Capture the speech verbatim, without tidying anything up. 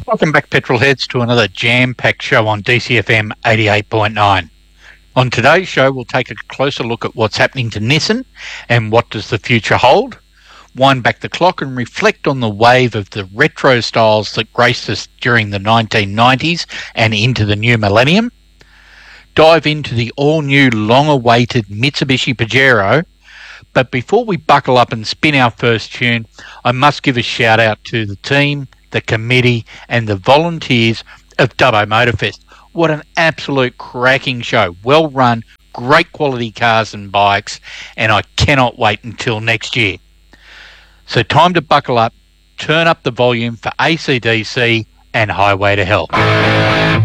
Welcome back, petrol heads, to another jam-packed show on D C F M eighty-eight point nine. On today's show, we'll take a closer look at what's happening to Nissan and what does the future hold, wind back the clock and reflect on the wave of the retro styles that graced us during the nineteen nineties and into the new millennium, dive into the all-new, long-awaited Mitsubishi Pajero. But before we buckle up and spin our first tune, I must give a shout-out to the team, the committee and the volunteers of Dubbo Motorfest. What an absolute cracking show. Well run, great quality cars and bikes, and I cannot wait until next year. So time to buckle up, turn up the volume for A C D C and Highway to Hell.